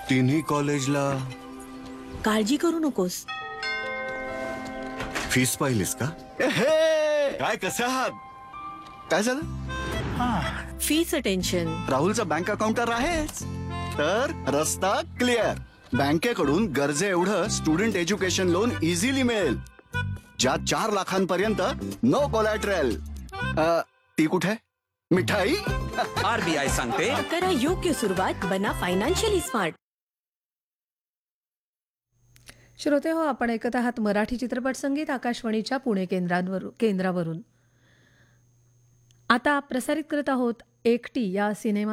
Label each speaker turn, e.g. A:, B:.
A: तिन्ही कॉलेजला
B: काळजी करू नकोस.
A: फीस पाहिलीस का? काय कसे आहात?
C: काय झालं?
B: फीचं टेन्शन.
C: राहुलचा बँक अकाउंट तर आहेच, तर रस्ता क्लिअर. बँकेकडून गरजे एवढं स्टुडंट एज्युकेशन लोन इझिली मिळेल, ज्यात 4 लाखांपर्यंत नो कोलॅटरल. ती कुठे? मिठाई.
D: RBI सांगते,
B: करा योग्य सुरुवात, बना फायनान्शियली स्मार्ट.
E: श्रोते हो, आपण ऐकत आहात मराठी चित्रपट संगीत आकाशवाणीच्या पुणे केंद्रावरून. आता प्रसारित करत आहोत एकटी या सिनेमा